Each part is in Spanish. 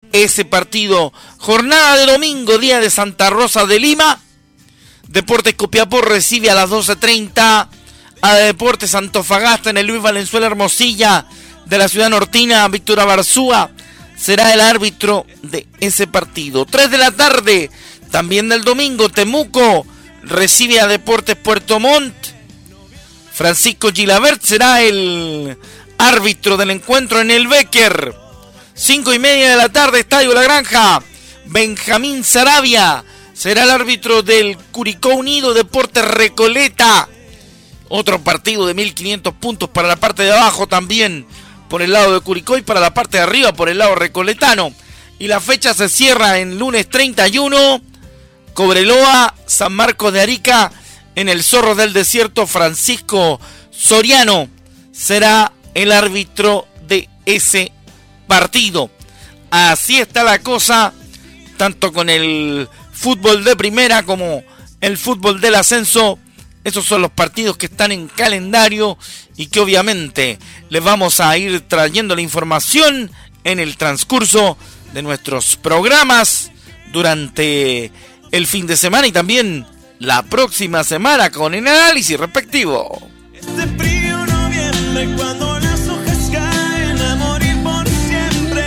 ese partido. Jornada de domingo, día de Santa Rosa de Lima. Deportes Copiapó recibe a las 12:30 a Deportes Antofagasta en el Luis Valenzuela Hermosilla de la ciudad nortina. Víctor Abarzúa será el árbitro de ese partido. 3 de la tarde, también del domingo, Temuco recibe a Deportes Puerto Montt. Francisco Gilabert será el árbitro del encuentro en el Becker. 5:30 de la tarde, Estadio La Granja. Benjamín Saravia será el árbitro del Curicó Unido Deportes Recoleta. Otro partido de 1.500 puntos para la parte de abajo también por el lado de Curicó y para la parte de arriba por el lado recoletano. Y la fecha se cierra en lunes 31. Cobreloa, San Marcos de Arica, en el Zorro del Desierto. Francisco Soriano será el árbitro de ese partido. Así está la cosa, tanto con el fútbol de primera como el fútbol del ascenso. Esos son los partidos que están en calendario y que obviamente les vamos a ir trayendo la información en el transcurso de nuestros programas durante el fin de semana y también la próxima semana con el análisis respectivo. Este frío noviembre cuando las hojas caen a morir por siempre.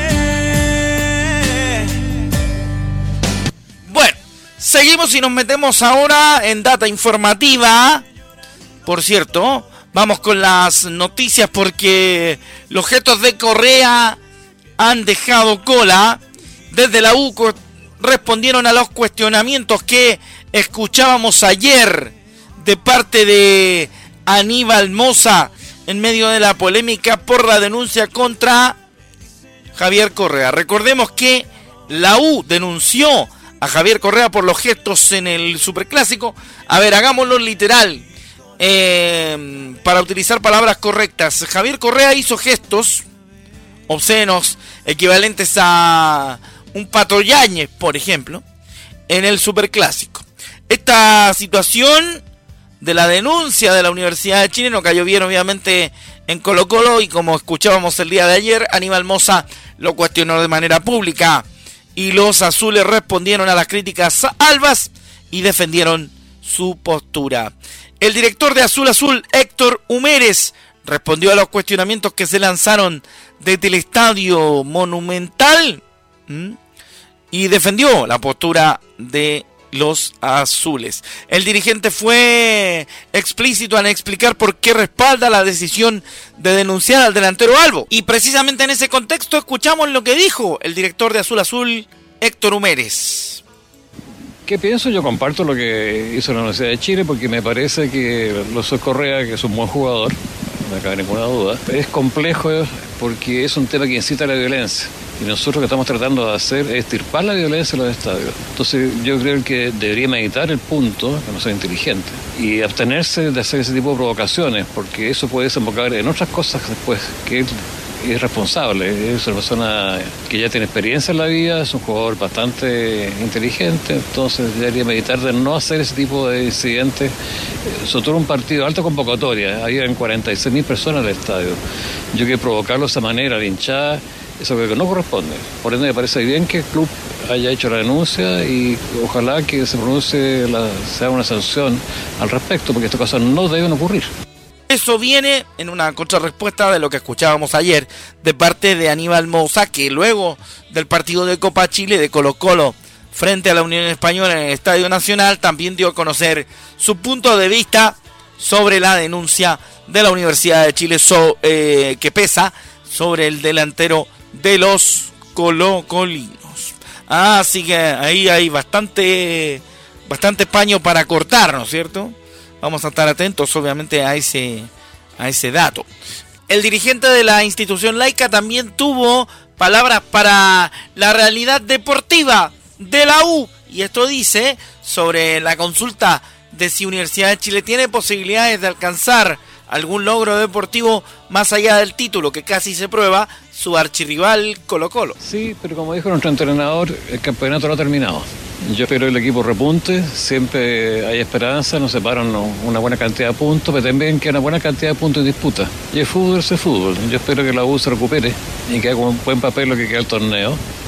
Bueno, seguimos y nos metemos ahora en data informativa. Por cierto, vamos con las noticias porque los Jetos de Correa han dejado cola. Desde la U respondieron a los cuestionamientos que escuchábamos ayer de parte de Aníbal Mosa en medio de la polémica por la denuncia contra Javier Correa. Recordemos que la U denunció a Javier Correa por los gestos en el Superclásico. A ver, hagámoslo literal, para utilizar palabras correctas. Javier Correa hizo gestos obscenos equivalentes a un Pato Yáñez, por ejemplo, en el Superclásico. Esta situación de la denuncia de la Universidad de Chile no cayó bien, obviamente, en Colo-Colo, y como escuchábamos el día de ayer, Aníbal Mosa lo cuestionó de manera pública y los azules respondieron a las críticas albas y defendieron su postura. El director de Azul Azul, Héctor Humérez, respondió a los cuestionamientos que se lanzaron desde el Estadio Monumental y defendió la postura de los azules. El dirigente fue explícito al explicar por qué respalda la decisión de denunciar al delantero Albo. Y precisamente en ese contexto escuchamos lo que dijo el director de Azul Azul, Héctor Humérez. ¿Qué pienso? Yo comparto lo que hizo la Universidad de Chile porque me parece que José Correa, que es un buen jugador, no me cabe ninguna duda, es complejo porque es un tema que incita a la violencia. Y nosotros lo que estamos tratando de hacer es extirpar la violencia en los estadios. Entonces yo creo que debería meditar el punto, que no sea inteligente, y abstenerse de hacer ese tipo de provocaciones, porque eso puede desembocar en otras cosas después, que él es responsable, es una persona que ya tiene experiencia en la vida, es un jugador bastante inteligente, entonces debería meditar de no hacer ese tipo de incidentes, sobre todo un partido de alta convocatoria, ahí eran 46.000 personas en el estadio. Yo creo que provocarlo de esa manera, la hinchada, eso creo que no corresponde. Por ende me parece bien que el club haya hecho la denuncia y ojalá que se pronuncie, se haga una sanción al respecto, porque estas cosas no deben ocurrir. Eso viene en una contrarrespuesta de lo que escuchábamos ayer de parte de Aníbal Mosa, que luego del partido de Copa Chile de Colo-Colo frente a la Unión Española en el Estadio Nacional también dio a conocer su punto de vista sobre la denuncia de la Universidad de Chile que pesa sobre el delantero de los colocolinos. Así que ahí hay bastante paño para cortar, ¿no es cierto? Vamos a estar atentos, obviamente, a ese dato. El dirigente de la institución laica también tuvo palabras para la realidad deportiva de la U. Y esto dice sobre la consulta de si Universidad de Chile tiene posibilidades de alcanzar algún logro deportivo más allá del título que casi se prueba su archirrival Colo-Colo. Sí, pero como dijo nuestro entrenador, el campeonato no ha terminado. Yo espero que el equipo repunte, siempre hay esperanza, nos separan una buena cantidad de puntos, pero también que hay una buena cantidad de puntos en disputa. Y el fútbol es el fútbol. Yo espero que la U se recupere y que haga un buen papel lo que queda el torneo.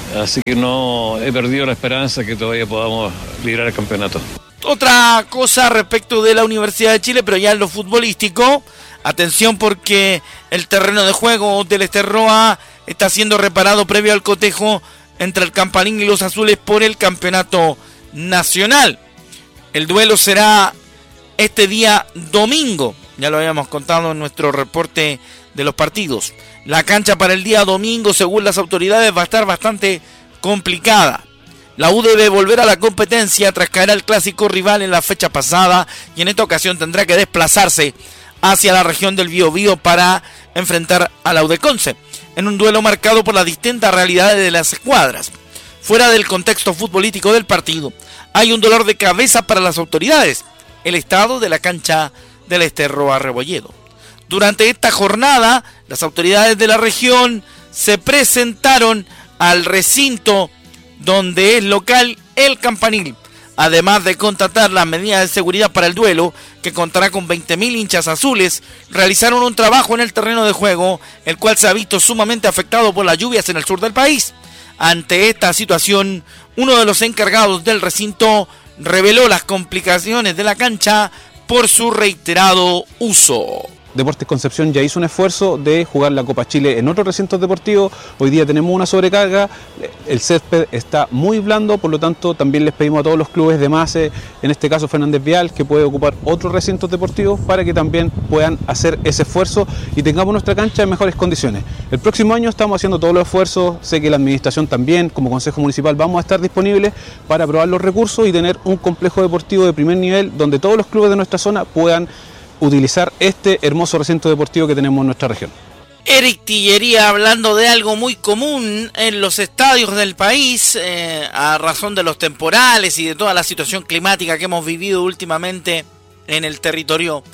Así que no he perdido la esperanza que todavía podamos librar el campeonato. Otra cosa respecto de la Universidad de Chile, pero ya en lo futbolístico, atención porque el terreno de juego del Esterroa está siendo reparado previo al cotejo entre el Campalín y los Azules por el campeonato nacional. El duelo será este día domingo, ya lo habíamos contado en nuestro reporte de los partidos. La cancha para el día domingo, según las autoridades, va a estar bastante complicada. La U debe volver a la competencia tras caer al clásico rival en la fecha pasada y en esta ocasión tendrá que desplazarse hacia la región del Biobío para enfrentar a la U de Conce, en un duelo marcado por las distintas realidades de las escuadras. Fuera del contexto futbolístico del partido, hay un dolor de cabeza para las autoridades: el estado de la cancha del Esterroa Rebolledo. Durante esta jornada, las autoridades de la región se presentaron al recinto donde es local el Campanil, además de contratar las medidas de seguridad para el duelo, que contará con 20.000 hinchas azules. Realizaron un trabajo en el terreno de juego, el cual se ha visto sumamente afectado por las lluvias en el sur del país. Ante esta situación, uno de los encargados del recinto reveló las complicaciones de la cancha por su reiterado uso. Deportes Concepción ya hizo un esfuerzo de jugar la Copa Chile en otros recintos deportivos. Hoy día tenemos una sobrecarga, el césped está muy blando, por lo tanto también les pedimos a todos los clubes de MASE, en este caso Fernández Vial, que puede ocupar otros recintos deportivos para que también puedan hacer ese esfuerzo y tengamos nuestra cancha en mejores condiciones. El próximo año estamos haciendo todos los esfuerzos, sé que la administración también, como Consejo Municipal, vamos a estar disponibles para aprobar los recursos y tener un complejo deportivo de primer nivel donde todos los clubes de nuestra zona puedan utilizar este hermoso recinto deportivo que tenemos en nuestra región. Eric Tillería hablando de algo muy común en los estadios del país, a razón de los temporales y de toda la situación climática que hemos vivido últimamente en el territorio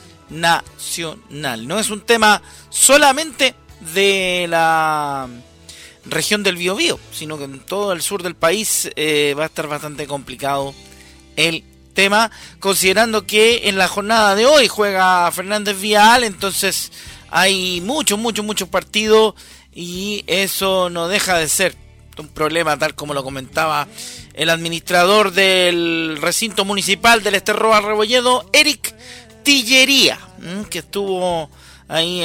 nacional. No es un tema solamente de la región del Biobío, sino que en todo el sur del país va a estar bastante complicado el tema, considerando que en la jornada de hoy juega Fernández Vial, entonces hay muchos partidos y eso no deja de ser un problema, tal como lo comentaba el administrador del recinto municipal del Esterroa Rebolledo, Eric Tillería, que estuvo ahí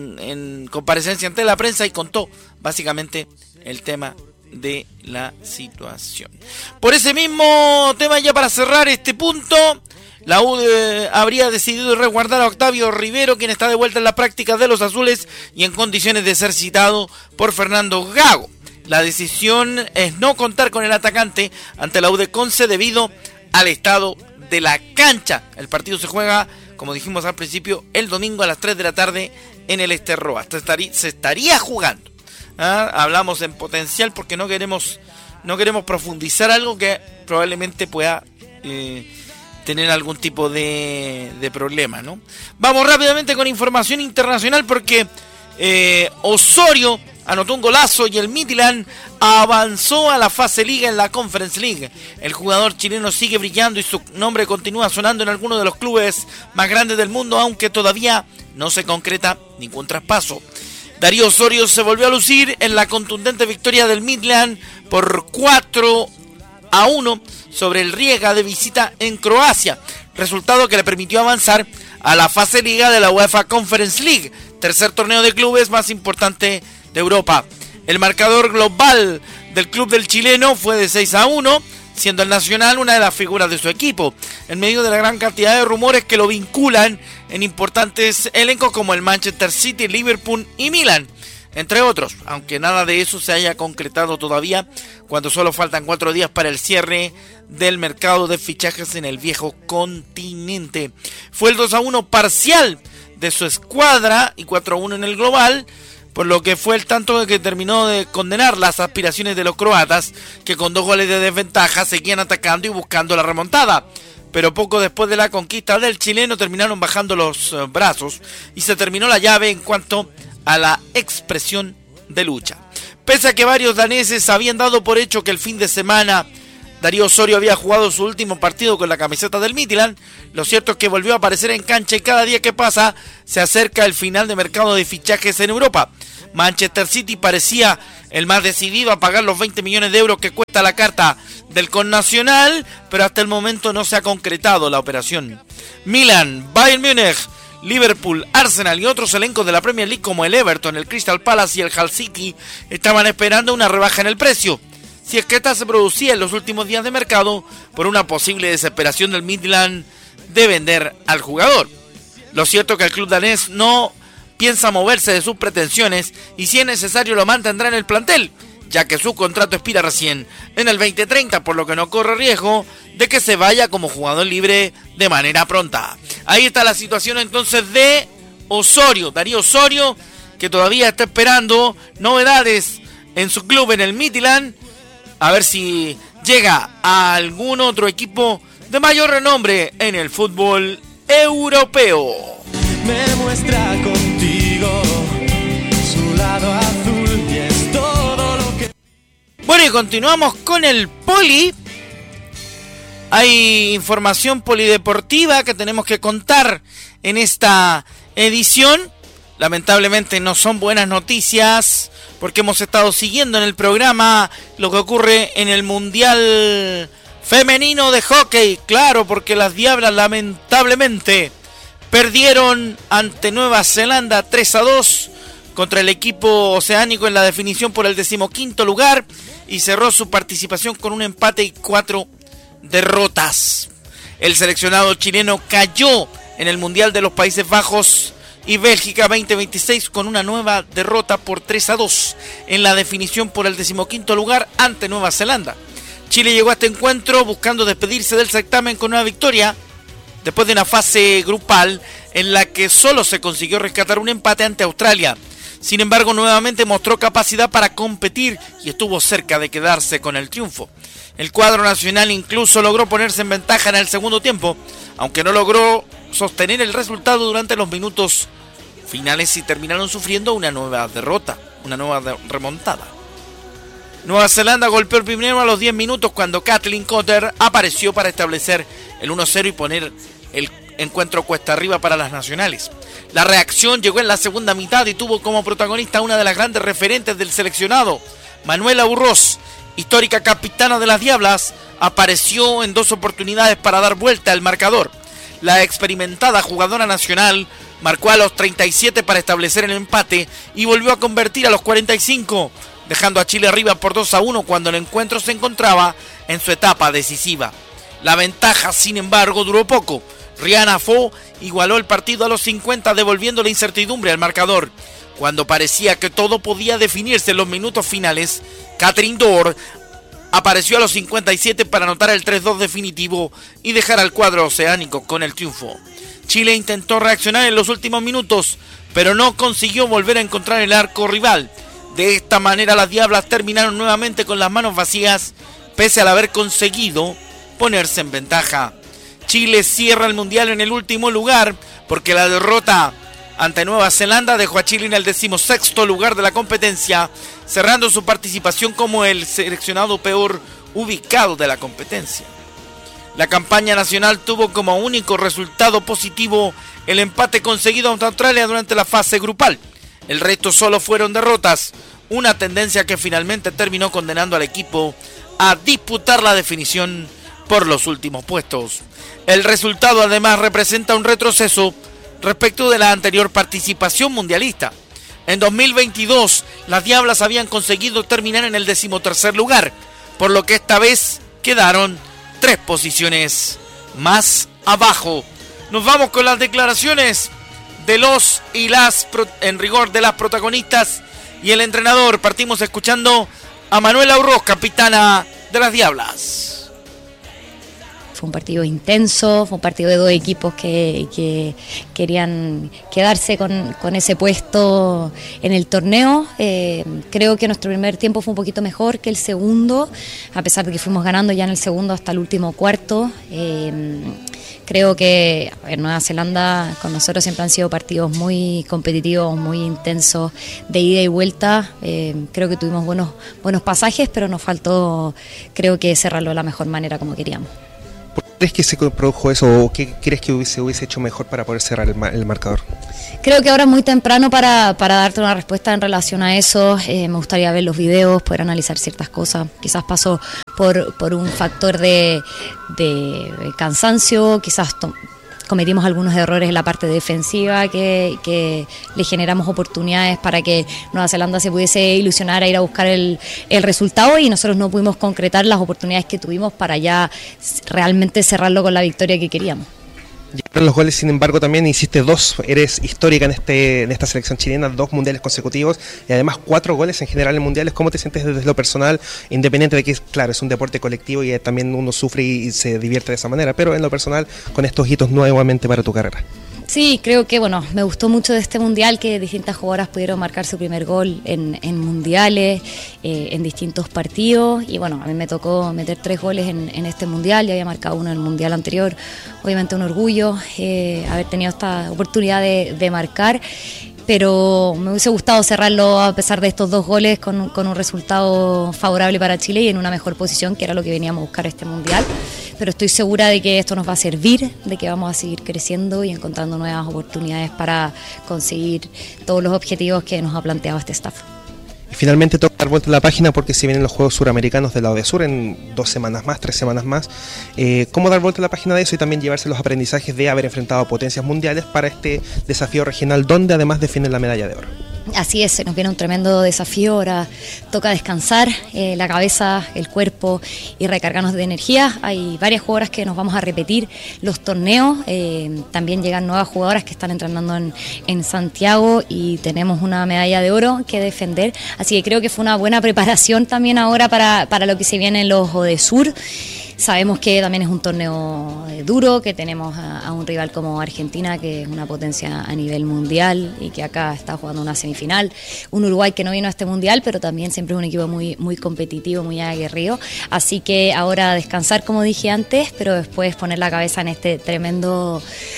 en comparecencia ante la prensa y contó básicamente el tema de la situación. Por ese mismo tema, ya para cerrar este punto, la U habría decidido resguardar a Octavio Rivero, quien está de vuelta en las prácticas de los azules y en condiciones de ser citado por Fernando Gago. La decisión es no contar con el atacante ante la U de Conce debido al estado de la cancha. El partido se juega, como dijimos al principio, el domingo a las 3 de la tarde en el Esterroa. Se estaría jugando. Hablamos en potencial porque no queremos profundizar algo que probablemente pueda tener algún tipo de problema, ¿no? Vamos rápidamente con información internacional porque Osorio anotó un golazo y el Midland avanzó a la fase liga en la Conference League. El jugador chileno sigue brillando y su nombre continúa sonando en algunos de los clubes más grandes del mundo, aunque todavía no se concreta ningún traspaso. Darío Osorio se volvió a lucir en la contundente victoria del Midland por 4-1 sobre el Rijeka de visita en Croacia, resultado que le permitió avanzar a la fase liga de la UEFA Conference League, tercer torneo de clubes más importante de Europa. El marcador global del club del chileno fue de 6-1, siendo el Nacional una de las figuras de su equipo, en medio de la gran cantidad de rumores que lo vinculan en importantes elencos como el Manchester City, Liverpool y Milan, entre otros, aunque nada de eso se haya concretado todavía, cuando solo faltan 4 días para el cierre del mercado de fichajes en el viejo continente. Fue el 2-1 parcial de su escuadra y 4-1 en el global, por lo que fue el tanto que terminó de condenar las aspiraciones de los croatas, que con 2 goles de desventaja seguían atacando y buscando la remontada. Pero poco después de la conquista del chileno terminaron bajando los brazos y se terminó la llave en cuanto a la expresión de lucha. Pese a que varios daneses habían dado por hecho que el fin de semana Darío Osorio había jugado su último partido con la camiseta del Midland, lo cierto es que volvió a aparecer en cancha y cada día que pasa se acerca el final de mercado de fichajes en Europa. Manchester City parecía el más decidido a pagar los 20 millones de euros que cuesta la carta del connacional, pero hasta el momento no se ha concretado la operación. Milan, Bayern Múnich, Liverpool, Arsenal y otros elencos de la Premier League como el Everton, el Crystal Palace y el Hull City estaban esperando una rebaja en el precio, si es que esta se producía en los últimos días de mercado por una posible desesperación del Midland de vender al jugador. Lo cierto es que el club danés no piensa moverse de sus pretensiones y si es necesario lo mantendrá en el plantel, ya que su contrato expira recién en el 2030, por lo que no corre riesgo de que se vaya como jugador libre de manera pronta. Ahí está la situación entonces de Osorio, Darío Osorio, que todavía está esperando novedades en su club en el Midland, a ver si llega a algún otro equipo de mayor renombre en el fútbol europeo. Me muestra contigo su lado azul y es todo lo que... Bueno, y continuamos con el poli. Hay información polideportiva que tenemos que contar en esta edición. Lamentablemente no son buenas noticias porque hemos estado siguiendo en el programa lo que ocurre en el Mundial Femenino de Hockey. Claro, porque las Diablas lamentablemente perdieron ante Nueva Zelanda 3-2 contra el equipo oceánico en la definición por el 15º lugar y cerró su participación con un empate y 4 derrotas. El seleccionado chileno cayó en el Mundial de los Países Bajos y Bélgica 2026 con una nueva derrota por 3-2 en la definición por el 15º lugar ante Nueva Zelanda. Chile llegó a este encuentro buscando despedirse del certamen con una victoria después de una fase grupal en la que solo se consiguió rescatar un empate ante Australia. Sin embargo, nuevamente mostró capacidad para competir y estuvo cerca de quedarse con el triunfo. El cuadro nacional incluso logró ponerse en ventaja en el segundo tiempo, aunque no logró sostener el resultado durante los minutos finales y terminaron sufriendo una nueva derrota, una nueva remontada. Nueva Zelanda golpeó el primero a los 10 minutos cuando Kathleen Cotter apareció para establecer el 1-0 y poner el encuentro cuesta arriba para las nacionales. La reacción llegó en la segunda mitad y tuvo como protagonista una de las grandes referentes del seleccionado, Manuela Urroz, histórica capitana de las Diablas, apareció en 2 oportunidades para dar vuelta al marcador. La experimentada jugadora nacional marcó a los 37 para establecer el empate y volvió a convertir a los 45, dejando a Chile arriba por 2-1 cuando el encuentro se encontraba en su etapa decisiva. La ventaja, sin embargo, duró poco. Rihanna Fo igualó el partido a los 50, devolviendo la incertidumbre al marcador. Cuando parecía que todo podía definirse en los minutos finales, Catherine Dor apareció a los 57 para anotar el 3-2 definitivo y dejar al cuadro oceánico con el triunfo. Chile intentó reaccionar en los últimos minutos, pero no consiguió volver a encontrar el arco rival. De esta manera las Diablas terminaron nuevamente con las manos vacías, pese al haber conseguido ponerse en ventaja. Chile cierra el Mundial en el último lugar, porque la derrota ante Nueva Zelanda dejó a Chile en el 16º lugar de la competencia, cerrando su participación como el seleccionado peor ubicado de la competencia. La campaña nacional tuvo como único resultado positivo el empate conseguido ante Australia durante la fase grupal. El resto solo fueron derrotas, una tendencia que finalmente terminó condenando al equipo a disputar la definición por los últimos puestos. El resultado además representa un retroceso respecto de la anterior participación mundialista. En 2022, las Diablas habían conseguido terminar en el 13º lugar, por lo que esta vez quedaron 3 posiciones más abajo. Nos vamos con las declaraciones de los y las, en rigor, de las protagonistas y el entrenador. Partimos escuchando a Manuela Urroz, capitana de las Diablas. Fue un partido intenso, fue un partido de 2 equipos que querían quedarse con ese puesto en el torneo. Creo que nuestro primer tiempo fue un poquito mejor que el segundo, a pesar de que fuimos ganando ya en el segundo hasta el último cuarto. Creo que Nueva Zelanda con nosotros siempre han sido partidos muy competitivos, muy intensos, de ida y vuelta. Creo que tuvimos buenos pasajes, pero nos faltó, creo que cerrarlo de la mejor manera como queríamos. ¿Por qué crees que se produjo eso o qué crees que hubiese hecho mejor para poder cerrar el marcador? Creo que ahora es muy temprano para darte una respuesta en relación a eso. Me gustaría ver los videos, poder analizar ciertas cosas. Quizás pasó por un factor de cansancio, quizás cometimos algunos errores en la parte defensiva que le generamos oportunidades para que Nueva Zelanda se pudiese ilusionar a ir a buscar el resultado, y nosotros no pudimos concretar las oportunidades que tuvimos para ya realmente cerrarlo con la victoria que queríamos. Llegaron los goles, sin embargo, también hiciste 2, eres histórica en esta selección chilena, 2 mundiales consecutivos y además 4 goles en general en mundiales. ¿Cómo te sientes desde lo personal, independiente de que, claro, es un deporte colectivo y también uno sufre y se divierte de esa manera, pero en lo personal, con estos hitos nuevamente para tu carrera? Sí, creo que me gustó mucho de este mundial que distintas jugadoras pudieron marcar su primer gol en mundiales, en distintos partidos, y a mí me tocó meter 3 goles en este mundial. Ya había marcado uno en el mundial anterior, obviamente un orgullo haber tenido esta oportunidad de marcar, pero me hubiese gustado cerrarlo a pesar de estos 2 goles con un resultado favorable para Chile y en una mejor posición, que era lo que veníamos a buscar este mundial. Pero estoy segura de que esto nos va a servir, de que vamos a seguir creciendo y encontrando nuevas oportunidades para conseguir todos los objetivos que nos ha planteado este staff. Y finalmente toca dar vuelta a la página porque si vienen los Juegos Suramericanos del lado de Sur en 2 semanas más, 3 semanas más, ¿cómo dar vuelta a la página de eso y también llevarse los aprendizajes de haber enfrentado a potencias mundiales para este desafío regional donde además defienden la medalla de oro? Así es, se nos viene un tremendo desafío. Ahora toca descansar la cabeza, el cuerpo y recargarnos de energía. Hay varias jugadoras que nos vamos a repetir los torneos. También llegan nuevas jugadoras que están entrenando en Santiago y tenemos una medalla de oro que defender. Así que creo que fue una buena preparación también ahora para lo que se viene en los ODESUR. Sabemos que también es un torneo duro, que tenemos a un rival como Argentina, que es una potencia a nivel mundial y que acá está jugando una semifinal. Un Uruguay que no vino a este mundial, pero también siempre es un equipo muy, muy competitivo, muy aguerrido. Así que ahora descansar, como dije antes, pero después poner la cabeza en este tremendo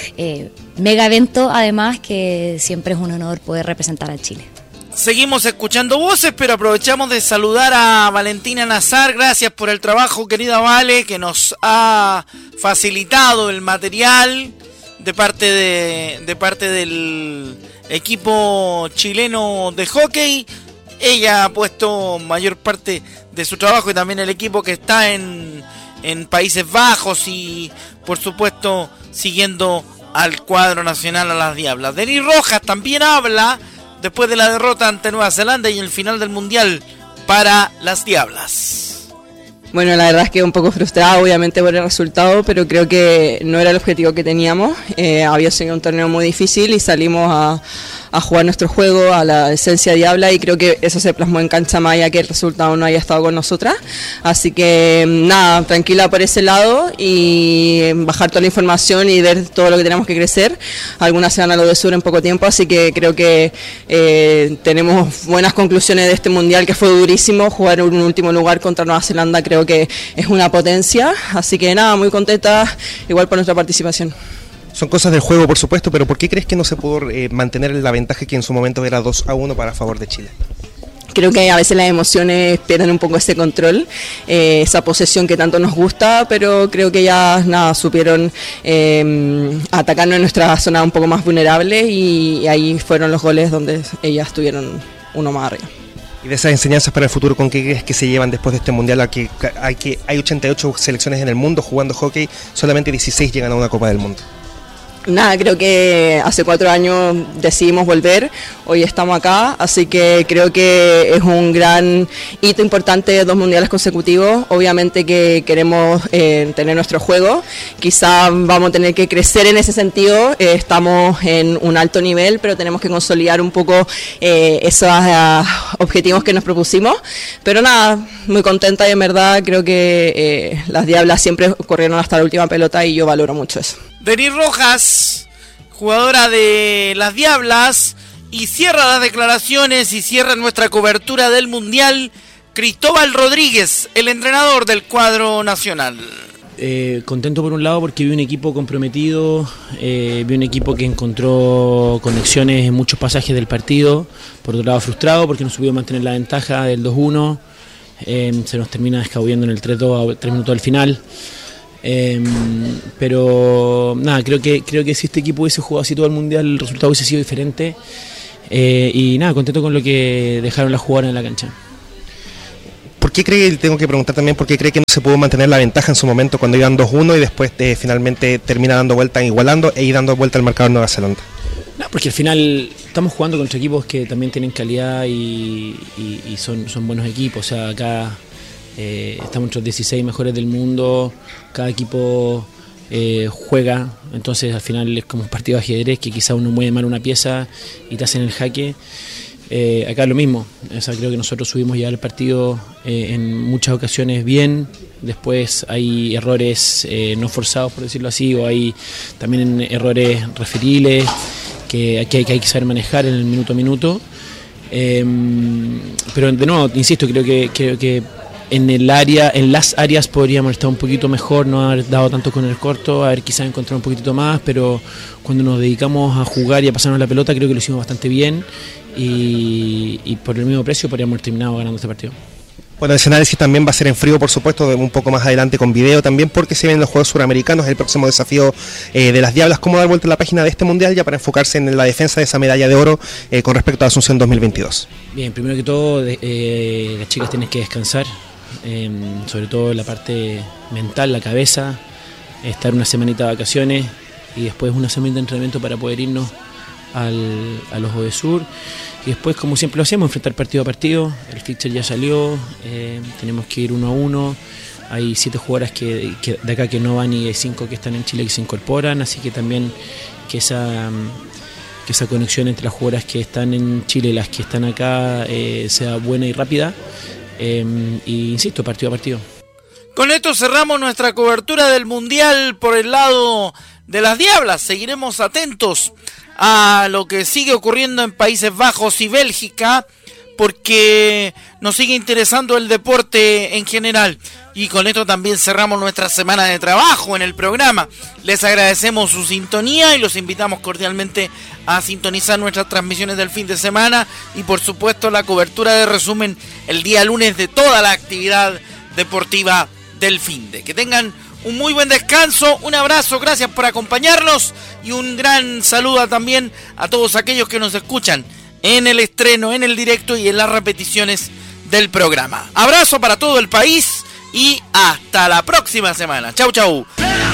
mega evento, además, que siempre es un honor poder representar a Chile. Seguimos escuchando voces, pero aprovechamos de saludar a Valentina Nazar. Gracias por el trabajo, querida Vale, que nos ha facilitado el material de parte del equipo chileno de hockey. Ella ha puesto mayor parte de su trabajo y también el equipo que está en Países Bajos y, por supuesto, siguiendo al cuadro nacional, a las Diablas. Denis Rojas también habla después de la derrota ante Nueva Zelanda y el final del Mundial para las Diablas. Bueno, la verdad es que un poco frustrada obviamente por el resultado, pero creo que no era el objetivo que teníamos. Había sido un torneo muy difícil y salimos a jugar nuestro juego, a la esencia Diabla, y creo que eso se plasmó en cancha más allá que el resultado no haya estado con nosotras. Así que nada, tranquila por ese lado y bajar toda la información y ver todo lo que tenemos que crecer. Algunas se van a lo de sur en poco tiempo, así que creo que tenemos buenas conclusiones de este mundial que fue durísimo. Jugar en un último lugar contra Nueva Zelanda creo que es una potencia, así que nada, muy contenta igual por nuestra participación. Son cosas del juego, por supuesto, pero ¿por qué crees que no se pudo mantener la ventaja que en su momento era 2-1 para favor de Chile? Creo que a veces las emociones pierden un poco ese control, esa posesión que tanto nos gusta, pero creo que ya supieron atacarnos en nuestra zona un poco más vulnerable y ahí fueron los goles donde ellas tuvieron uno más arriba. Y de esas enseñanzas para el futuro, ¿con qué crees que se llevan después de este mundial? Hay 88 selecciones en el mundo jugando hockey, solamente 16 llegan a una Copa del Mundo. Nada, creo que hace 4 años decidimos volver, hoy estamos acá, así que creo que es un gran hito importante, 2 mundiales consecutivos. Obviamente que queremos tener nuestro juego, quizá vamos a tener que crecer en ese sentido, estamos en un alto nivel, pero tenemos que consolidar un poco esos objetivos que nos propusimos, pero nada, muy contenta y en verdad creo que las Diablas siempre corrieron hasta la última pelota y yo valoro mucho eso. Denis Rojas, jugadora de las Diablas, y cierra las declaraciones y cierra nuestra cobertura del Mundial Cristóbal Rodríguez, el entrenador del cuadro nacional. Contento por un lado porque vi un equipo comprometido, vi un equipo que encontró conexiones en muchos pasajes del partido. Por otro lado frustrado porque no supimos mantener la ventaja del 2-1, se nos termina escabullendo en el 3-2 a 3 minutos del final. Pero nada, creo que si este equipo hubiese jugado así todo el mundial, el resultado hubiese sido diferente. Y nada, contento con lo que dejaron las jugadoras en la cancha. ¿Por qué cree, tengo que preguntar también, por qué cree que no se pudo mantener la ventaja en su momento cuando iban 2-1 y después finalmente termina dando vuelta, igualando y dando vuelta al marcador Nueva Zelanda? No, porque al final estamos jugando contra equipos que también tienen calidad y son buenos equipos. O sea, acá estamos entre los 16 mejores del mundo, cada equipo juega, entonces al final es como un partido de ajedrez que quizá uno mueve mal una pieza y te hacen el jaque. Acá es lo mismo, o sea, creo que nosotros subimos ya el partido en muchas ocasiones bien, después hay errores no forzados, por decirlo así, o hay también errores referibles que hay que saber manejar en el minuto a minuto. Pero de nuevo, insisto, creo que en las áreas podríamos estar un poquito mejor, no haber dado tanto con el corto, haber quizás encontrado un poquitito más, pero cuando nos dedicamos a jugar y a pasarnos la pelota creo que lo hicimos bastante bien y por el mismo precio podríamos haber terminado ganando este partido. Bueno, ese análisis también va a ser en frío, por supuesto, un poco más adelante con video también, porque se vienen los Juegos Suramericanos, el próximo desafío de las Diablas. ¿Cómo dar vuelta a la página de este Mundial ya para enfocarse en la defensa de esa medalla de oro con respecto a Asunción 2022? Bien, primero que todo, las chicas tienen que descansar, sobre todo la parte mental, la cabeza, estar una semanita de vacaciones y después una semana de entrenamiento para poder irnos a los Odesur. Y después, como siempre lo hacemos, enfrentar partido a partido. El fixture ya salió, tenemos que ir 1-1. Hay 7 jugadoras que de acá que no van y hay 5 que están en Chile que se incorporan, así que también que esa conexión entre las jugadoras que están en Chile y las que están acá sea buena y rápida. Y insisto, partido a partido. Con esto cerramos nuestra cobertura del Mundial por el lado de las Diablas. Seguiremos atentos a lo que sigue ocurriendo en Países Bajos y Bélgica, porque nos sigue interesando el deporte en general. Y con esto también cerramos nuestra semana de trabajo en el programa. Les agradecemos su sintonía y los invitamos cordialmente a sintonizar nuestras transmisiones del fin de semana y por supuesto la cobertura de resumen el día lunes de toda la actividad deportiva del finde. Que tengan un muy buen descanso, un abrazo, gracias por acompañarnos y un gran saludo también a todos aquellos que nos escuchan en el estreno, en el directo y en las repeticiones del programa. Abrazo para todo el país y hasta la próxima semana. Chau, chau.